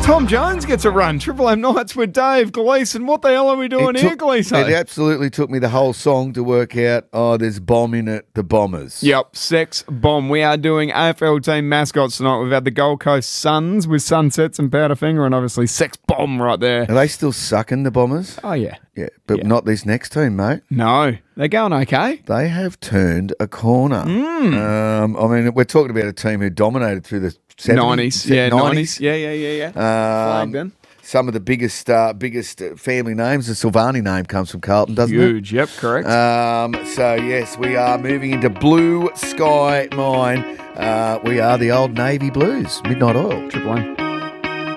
Tom Jones gets a run. Triple M Nights with Dave Gleeson. What the hell are we doing here, Gleeson? It absolutely took me the whole song to work out, there's bomb in it, the Bombers. Yep, Sex Bomb. We are doing AFL team mascots tonight. We've had the Gold Coast Suns with Sunsets and Powderfinger, and obviously Sex Bomb right there. Are they still sucking, the Bombers? Oh, yeah. Yeah, but not this next team, mate. No, they're going okay. They have turned a corner. I mean, we're talking about a team who dominated through the 90s. Yeah, 90s. Yeah. Flag then. Some of the biggest family names, the Silvani name comes from Carlton, doesn't it? Huge, yep, correct. So, yes, we are moving into Blue Sky Mine. We are the old Navy Blues, Midnight Oil. Triple M.